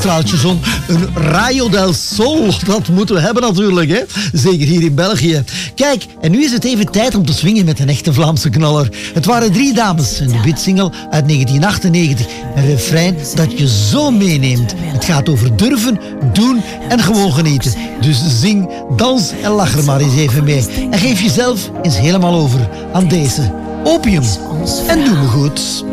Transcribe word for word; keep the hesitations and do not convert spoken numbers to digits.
Straaltje zon, een Rayo del Sol, dat moeten we hebben natuurlijk, hè? Zeker hier in België. Kijk, en nu is het even tijd om te swingen met een echte Vlaamse knaller. Het waren drie dames, een debuutsingle uit negentien achtennegentig. Een refrein dat je zo meeneemt. Het gaat over durven, doen en gewoon genieten. Dus zing, dans en lach er maar eens even mee. En geef jezelf eens helemaal over aan deze Opium. En doe me goed.